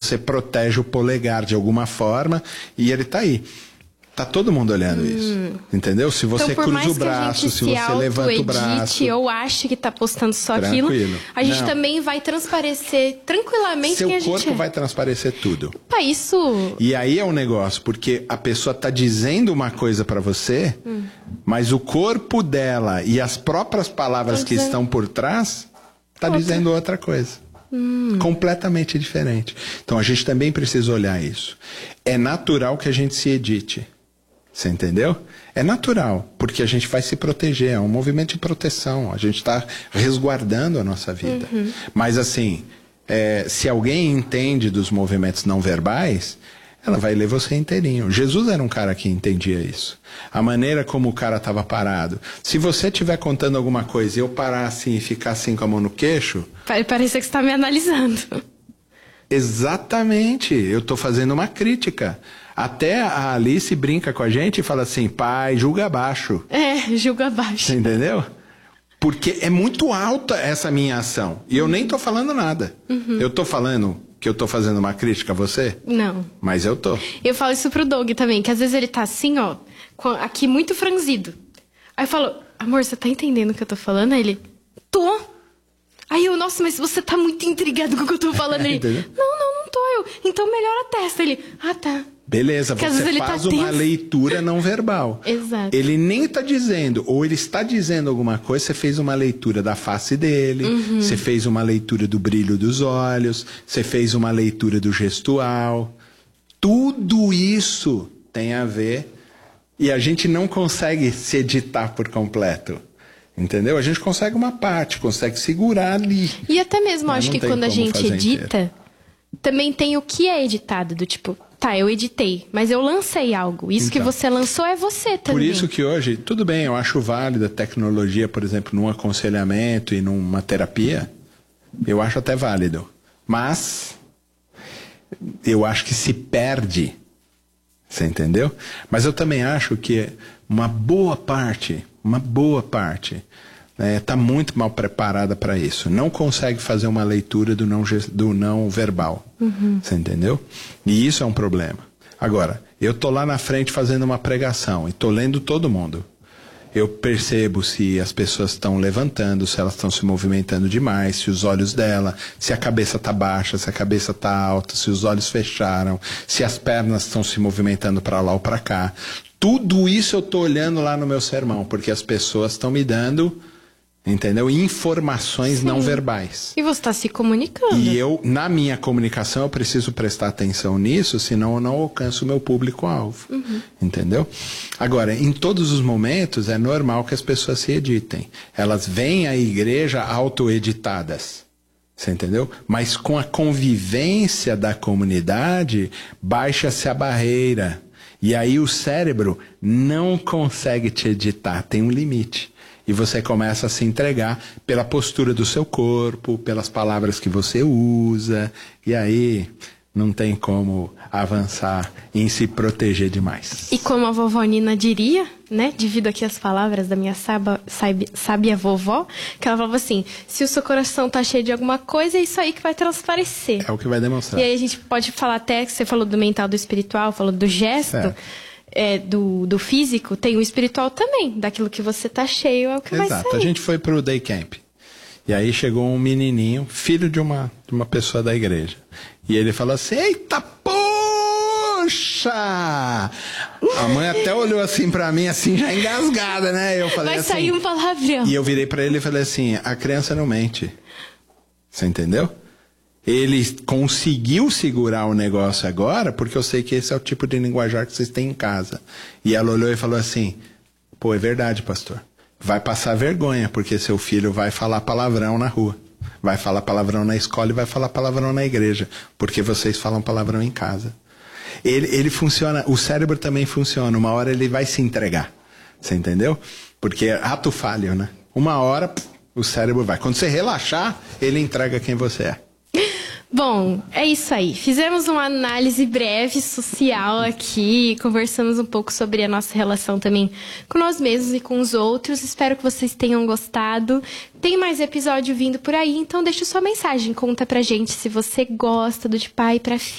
você protege o polegar de alguma forma e ele tá aí. Tá todo mundo olhando isso, entendeu? Se você então, cruza o braço, se você levanta o braço... ou acha que tá postando só aquilo, a gente também vai transparecer tranquilamente quem a gente é. Seu corpo vai transparecer tudo. Tá, isso... E aí é um negócio, porque a pessoa tá dizendo uma coisa pra você, mas o corpo dela e as próprias palavras que estão por trás tá dizendo outra coisa. Completamente diferente. Então a gente também precisa olhar isso. É natural que a gente se edite. Você entendeu? É natural, porque a gente vai se proteger, é um movimento de proteção, a gente está resguardando a nossa vida. Mas assim, se alguém entende dos movimentos não verbais, ela vai ler você inteirinho. Jesus era um cara que entendia isso. A maneira como o cara estava parado. Se você estiver contando alguma coisa e eu parar assim e ficar assim com a mão no queixo... Vai parecer que você está me analisando. Exatamente, eu estou fazendo uma crítica. Até a Alice brinca com a gente e fala assim, pai, julga abaixo. Julga abaixo. Você entendeu? Porque é muito alta essa minha ação. E eu nem estou falando nada. Eu estou falando que eu estou fazendo uma crítica a você? Não. Mas eu tô. Eu falo isso pro Doug também, que às vezes ele tá assim, ó, aqui muito franzido. Aí eu falo, amor, você tá entendendo o que eu tô falando? Aí ele, tô. Aí eu, nossa, mas você tá muito intrigado com o que eu tô falando. Ele, não tô eu. Então melhora a testa. Ele, tá. Beleza, você faz uma leitura não verbal. Exato. Ele nem está dizendo, ou ele está dizendo alguma coisa, você fez uma leitura da face dele, você fez uma leitura do brilho dos olhos, você fez uma leitura do gestual. Tudo isso tem a ver e a gente não consegue se editar por completo. Entendeu? A gente consegue uma parte, consegue segurar ali. E até mesmo, acho que quando a gente edita, também tem o que é editado, do tipo... Tá, eu editei, mas eu lancei algo. Isso que você lançou é você também. Por isso que hoje, tudo bem, eu acho válida a tecnologia, por exemplo, num aconselhamento e numa terapia. Eu acho até válido. Mas eu acho que se perde. Você entendeu? Mas eu também acho que uma boa parte está muito mal preparada para isso. Não consegue fazer uma leitura do não verbal. Você entendeu? E isso é um problema. Agora, eu tô lá na frente fazendo uma pregação e tô lendo todo mundo. Eu percebo se as pessoas estão levantando, se elas estão se movimentando demais, se os olhos dela, se a cabeça tá baixa, se a cabeça tá alta, se os olhos fecharam, se as pernas estão se movimentando para lá ou para cá. Tudo isso eu tô olhando lá no meu sermão, porque as pessoas estão me dando... Entendeu? Informações não verbais. E você está se comunicando. E eu, na minha comunicação, eu preciso prestar atenção nisso, senão eu não alcanço o meu público-alvo. Entendeu? Agora, em todos os momentos, é normal que as pessoas se editem. Elas vêm à igreja auto-editadas. Você entendeu? Mas com a convivência da comunidade, baixa-se a barreira. E aí o cérebro não consegue te editar, tem um limite. E você começa a se entregar pela postura do seu corpo, pelas palavras que você usa. E aí não tem como avançar em se proteger demais. E como a vovó Nina diria, né? Divido aqui as palavras da minha sábia vovó, que ela falava assim, se o seu coração tá cheio de alguma coisa, é isso aí que vai transparecer. É o que vai demonstrar. E aí a gente pode falar até, que você falou do mental, do espiritual, falou do gesto... do físico, tem o espiritual também. Daquilo que você tá cheio é o que vai sair. Exato. A gente foi pro day camp. E aí chegou um menininho, filho de uma pessoa da igreja. E ele falou assim, eita poxa! A mãe até olhou assim pra mim, assim, já engasgada, né? Eu falei vai assim, sair um palavrão. E eu virei pra ele e falei assim, a criança não mente. Você entendeu? Ele conseguiu segurar o negócio agora, porque eu sei que esse é o tipo de linguajar que vocês têm em casa. E ela olhou e falou assim, pô, é verdade, pastor. Vai passar vergonha, porque seu filho vai falar palavrão na rua. Vai falar palavrão na escola e vai falar palavrão na igreja. Porque vocês falam palavrão em casa. Ele funciona, o cérebro também funciona. Uma hora ele vai se entregar. Você entendeu? Porque é ato falho, né? Uma hora o cérebro vai. Quando você relaxar, ele entrega quem você é. Bom, é isso aí. Fizemos uma análise breve social aqui, conversamos um pouco sobre a nossa relação também com nós mesmos e com os outros. Espero que vocês tenham gostado. Tem mais episódio vindo por aí, então deixa sua mensagem. Conta pra gente se você gosta do De Pai pra Filho.